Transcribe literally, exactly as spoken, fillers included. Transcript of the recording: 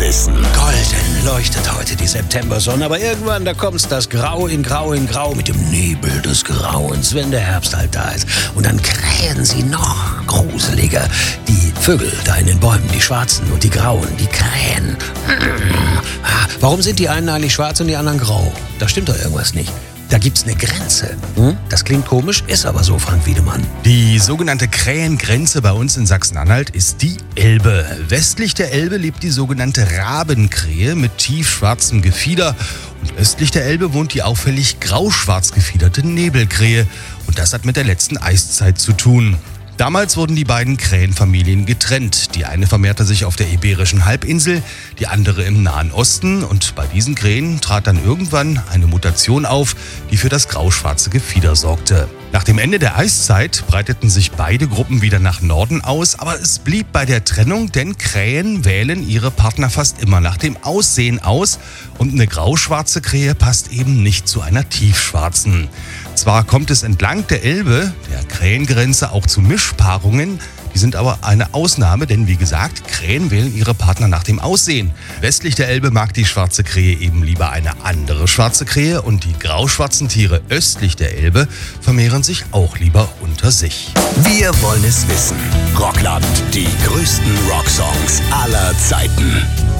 wissen. Golden leuchtet heute die Septembersonne, aber irgendwann, da kommt's das Grau in Grau in Grau mit dem Nebel des Grauens, wenn der Herbst halt da ist. Und dann krähen sie noch gruseliger. Die Vögel da in den Bäumen, die Schwarzen und die Grauen, die krähen. Warum sind die einen eigentlich schwarz und die anderen grau? Da stimmt doch irgendwas nicht. Da gibt's eine Grenze. Hm? Das klingt komisch, ist aber so, Frank Wiedemann. Die sogenannte Krähengrenze bei uns in Sachsen-Anhalt ist die Elbe. Westlich der Elbe lebt die sogenannte Rabenkrähe mit tiefschwarzem Gefieder. Und östlich der Elbe wohnt die auffällig grauschwarz gefiederte Nebelkrähe. Und das hat mit der letzten Eiszeit zu tun. Damals wurden die beiden Krähenfamilien getrennt. Die eine vermehrte sich auf der Iberischen Halbinsel, die andere im Nahen Osten. Und bei diesen Krähen trat dann irgendwann eine Mutation auf, die für das grauschwarze Gefieder sorgte. Nach dem Ende der Eiszeit breiteten sich beide Gruppen wieder nach Norden aus, aber es blieb bei der Trennung, denn Krähen wählen ihre Partner fast immer nach dem Aussehen aus und eine grauschwarze Krähe passt eben nicht zu einer tiefschwarzen. Zwar kommt es entlang der Elbe, der Krähengrenze, auch zu Mischpaarungen, die sind aber eine Ausnahme, denn wie gesagt, Krähen wählen ihre Partner nach dem Aussehen. Westlich der Elbe mag die schwarze Krähe eben lieber eine andere schwarze Krähe und die grauschwarzen Tiere östlich der Elbe vermehren sich auch lieber unter sich. Wir wollen es wissen. Rockland, die größten Rocksongs aller Zeiten.